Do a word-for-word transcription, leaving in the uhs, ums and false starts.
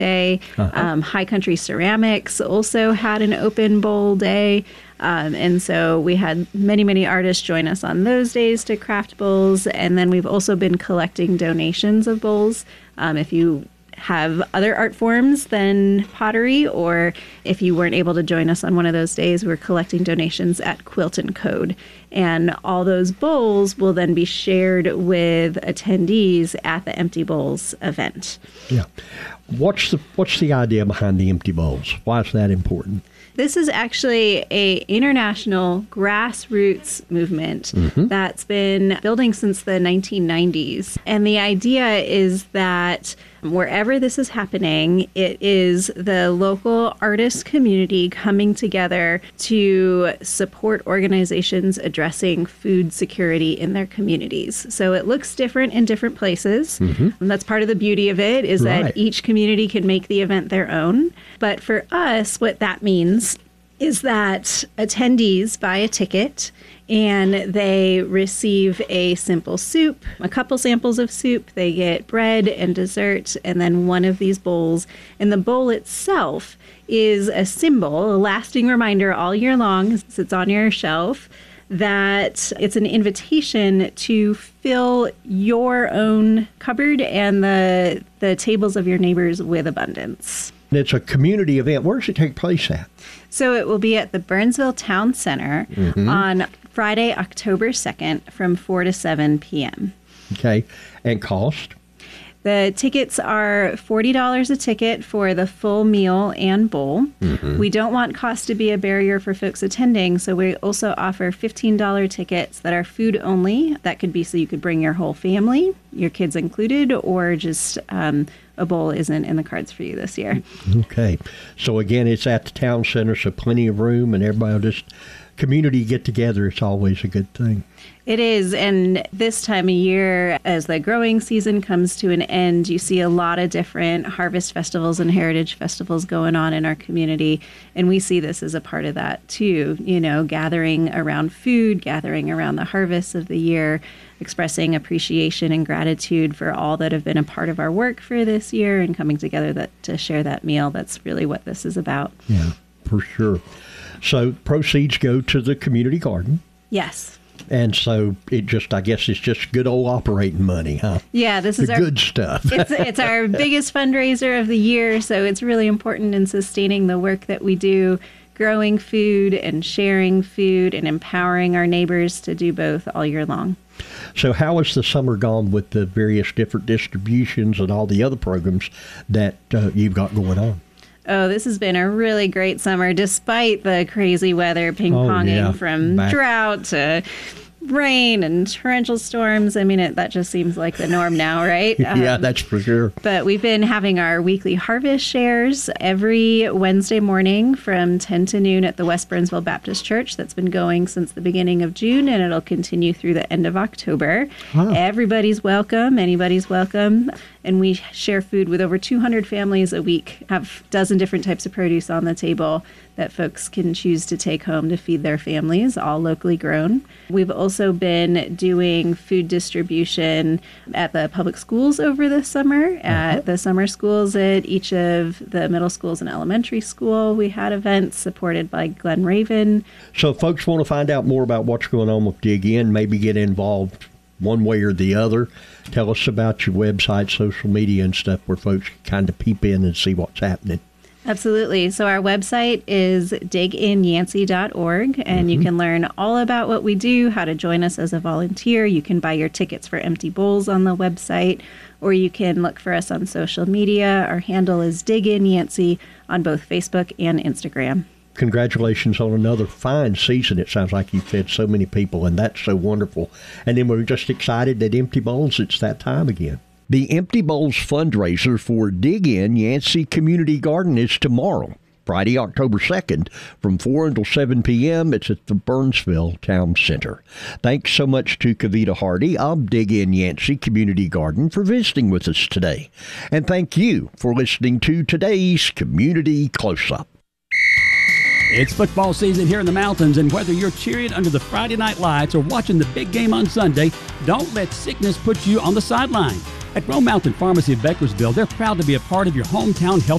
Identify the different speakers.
Speaker 1: Day. Uh-huh. Um, High Country Ceramics also had an open bowl day. Um, and so we had many, many artists join us on those days to craft bowls. And then we've also been collecting donations of bowls. Um, if you have other art forms than pottery, or if you weren't able to join us on one of those days, we're collecting donations at Quilt and Code. And all those bowls will then be shared with attendees at the Empty Bowls event.
Speaker 2: Yeah. What's the what's the idea behind the Empty Bowls? Why is that important?
Speaker 1: This is actually a international grassroots movement mm-hmm. that's been building since the nineteen nineties. And the idea is that wherever this is happening, it is the local artist community coming together to support organizations addressing food security in their communities. So it looks different in different places. Mm-hmm. And that's part of the beauty of it, is right. that each community can make the event their own. But for us, what that means is that attendees buy a ticket and they receive a simple soup, a couple samples of soup. They get bread and dessert, and then one of these bowls. And the bowl itself is a symbol, a lasting reminder all year long, as it's on your shelf, that it's an invitation to fill your own cupboard and the the tables of your neighbors with abundance.
Speaker 2: It's a community event. Where does it take place at?
Speaker 1: So it will be at the Burnsville Town Center mm-hmm. on Friday, October second from four to seven p.m.
Speaker 2: Okay. And cost?
Speaker 1: The tickets are forty dollars a ticket for the full meal and bowl. Mm-hmm. We don't want cost to be a barrier for folks attending, so we also offer fifteen dollars tickets that are food only. That could be so you could bring your whole family, your kids included, or just um, a bowl isn't in the cards for you this year.
Speaker 2: Okay. So again, it's at the town center, so plenty of room, and everybody will just community get together. It's always a good thing.
Speaker 1: It is, and this time of year, as the growing season comes to an end, you see a lot of different harvest festivals and heritage festivals going on in our community, and we see this as a part of that too, you know, gathering around food, gathering around the harvest of the year, expressing appreciation and gratitude for all that have been a part of our work for this year, and coming together that, to share that meal. That's really what this is about.
Speaker 2: Yeah, for sure. So proceeds go to the community garden.
Speaker 1: Yes.
Speaker 2: And so it just, I guess it's just good old operating money, huh?
Speaker 1: Yeah, this is
Speaker 2: the
Speaker 1: our
Speaker 2: good stuff.
Speaker 1: it's, it's our biggest fundraiser of the year, so it's really important in sustaining the work that we do, growing food and sharing food and empowering our neighbors to do both all year long.
Speaker 2: So how has the summer gone with the various different distributions and all the other programs that uh, you've got going on?
Speaker 1: Oh, this has been a really great summer, despite the crazy weather ping-ponging oh, yeah. from Back. drought to rain and torrential storms. I mean, it, that just seems like the norm now, right?
Speaker 2: yeah,
Speaker 1: um,
Speaker 2: that's for sure.
Speaker 1: But we've been having our weekly harvest shares every Wednesday morning from ten to noon at the West Burnsville Baptist Church. That's been going since the beginning of June, and it'll continue through the end of October. Huh. Everybody's welcome. Anybody's welcome. And we share food with over two hundred families a week, have a dozen different types of produce on the table that folks can choose to take home to feed their families, all locally grown. We've also been doing food distribution at the public schools over the summer, at uh-huh. the summer schools at each of the middle schools and elementary school. We had events supported by Glen Raven.
Speaker 2: So if folks want to find out more about what's going on with Dig In, maybe get involved one way or the other, tell us about your website, social media, and stuff where folks can kind of peep in and see what's happening.
Speaker 1: Absolutely. So our website is dig in yancey dot org, and mm-hmm. you can learn all about what we do, how to join us as a volunteer. You can buy your tickets for Empty Bowls on the website, or you can look for us on social media. Our handle is Dig In Yancey on both Facebook and Instagram.
Speaker 2: Congratulations on another fine season. It sounds like you fed so many people, and that's so wonderful. And then we're just excited at Empty Bowls. It's that time again. The Empty Bowls fundraiser for Dig In Yancey Community Garden is tomorrow, Friday, October second, from four until seven p.m. It's at the Burnsville Town Center. Thanks so much to Kavita Hardy of Dig In Yancey Community Garden for visiting with us today. And thank you for listening to today's Community Close-Up.
Speaker 3: It's football season here in the mountains, and whether you're cheering under the Friday night lights or watching the big game on Sunday, don't let sickness put you on the sideline. At Rome Mountain Pharmacy of Beckersville, they're proud to be a part of your hometown health